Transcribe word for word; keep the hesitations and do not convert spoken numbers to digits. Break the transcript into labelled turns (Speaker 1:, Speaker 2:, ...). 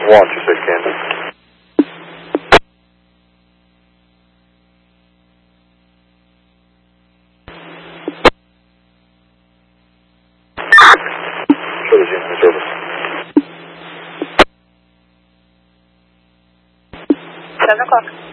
Speaker 1: watch, you said, Camden. Show the Jim in service.
Speaker 2: Seven o'clock.